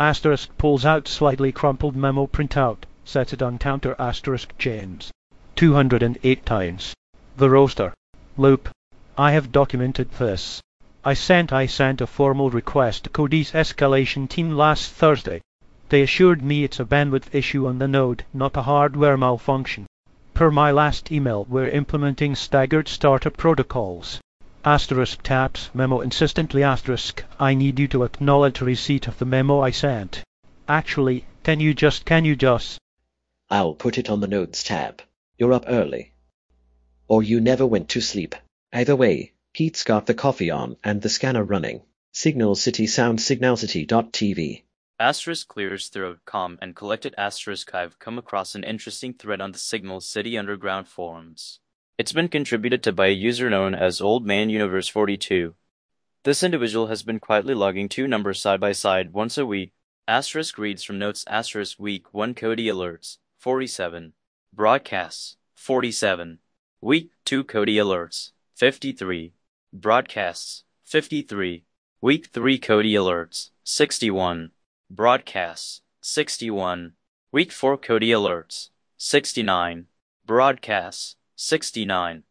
Asterisk pulls out slightly crumpled memo printout. Sets it on counter. Asterisk James. 208 times. The roaster. Loop. I have documented this. I sent a formal request to Cody's escalation team last Thursday. They assured me it's a bandwidth issue on the node, not a hardware malfunction. Per my last email, we're implementing staggered startup protocols. Asterisk taps memo insistently. Asterisk I need you to acknowledge receipt of the memo I sent. Actually, can you just I'll put it on the Notes tab. You're up early. Or you never went to sleep. Either way, Pete's got the coffee on and the scanner running. Signal City Sound signalcity.tv. Asterisk clears throat com and collected asterisk I've come across an interesting thread on the Signal City Underground forums. It's been contributed to by a user known as Old Man Universe 42. This individual has been quietly logging two numbers side by side once a week. Asterisk reads from notes asterisk week 1 Cody alerts 47. Broadcasts 47. Week 2 Cody alerts 53. Broadcasts 53. Week 3 Cody alerts 61. Broadcasts 61. Week 4 Cody alerts 69. Broadcasts 69.